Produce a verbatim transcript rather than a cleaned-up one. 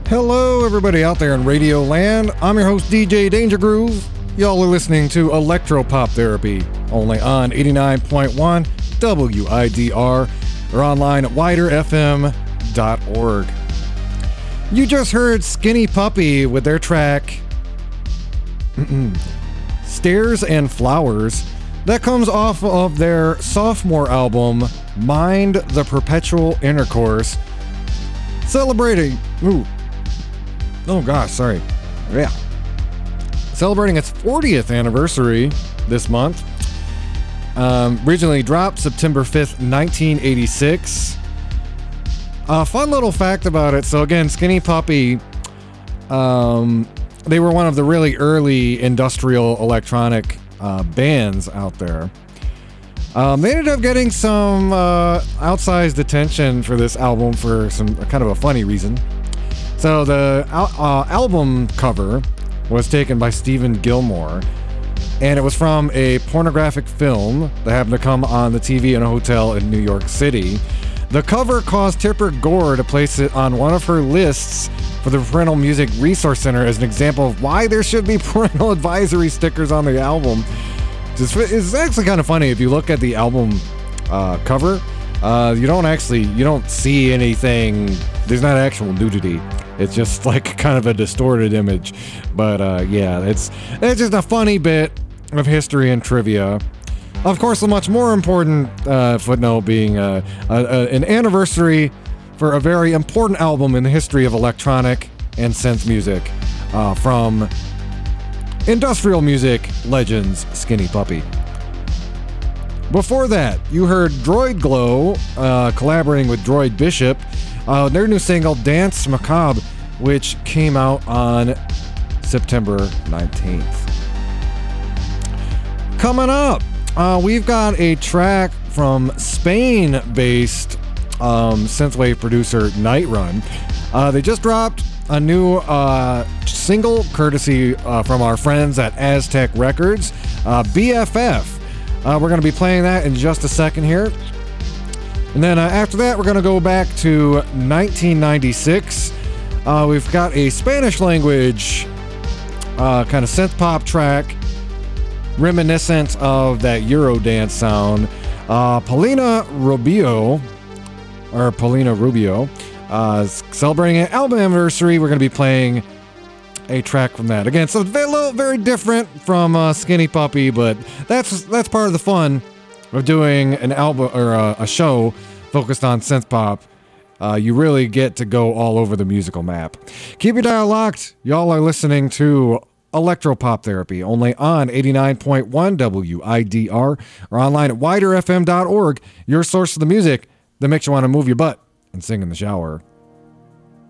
Hello, everybody out there in Radio Land. I'm your host, D J Danger Groove. Y'all are listening to Electropop Therapy, only on eighty-nine point one W I D R or online at wider f m dot org. You just heard Skinny Puppy with their track Stairs and Flowers. That comes off of their sophomore album, Mind the Perpetual Intercourse. Celebrating... Ooh. Oh gosh, sorry. Yeah. Celebrating its fortieth anniversary this month. Um, originally dropped September fifth, nineteen eighty-six. A uh, fun little fact about it. So again, Skinny Puppy, um, they were one of the really early industrial electronic uh, bands out there. Um, they ended up getting some uh, outsized attention for this album for some kind of a funny reason. So the al- uh, album cover was taken by Stephen Gilmore, and it was from a pornographic film that happened to come on the T V in a hotel in New York City. The cover caused Tipper Gore to place it on one of her lists for the Parental Music Resource Center as an example of why there should be parental advisory stickers on the album. It's actually kind of funny if you look at the album uh, cover. Uh, you don't actually, you don't see anything. There's not actual nudity. It's just like kind of a distorted image. But uh, yeah, it's it's just a funny bit of history and trivia. Of course, a much more important uh, footnote being uh, a, a, an anniversary for a very important album in the history of electronic and synth music uh, from industrial music legends Skinny Puppy. Before that, you heard Droid Glow uh, collaborating with Droid Bishop, uh, their new single Dance Macabre, which came out on September nineteenth. Coming up, uh, we've got a track from Spain-based um, synthwave producer Nightrun. Uh, they just dropped a new uh, single courtesy uh, from our friends at Aztec Records, uh, B F F. Uh, we're going to be playing that in just a second here. And then uh, after that, we're going to go back to nineteen ninety-six. Uh, we've got a Spanish language uh, kind of synth pop track reminiscent of that Eurodance sound. Uh, Paulina Rubio, or Paulina Rubio, uh, celebrating an album anniversary. We're going to be playing a track from that. Again, so very, little, very different from uh, Skinny Puppy, but that's that's part of the fun of doing an album or a, a show focused on synth pop. Uh, you really get to go all over the musical map. Keep your dial locked. Y'all are listening to Electropop Therapy, only on eighty-nine point one W I D R or online at wider f m dot org, your source of the music that makes you want to move your butt and sing in the shower.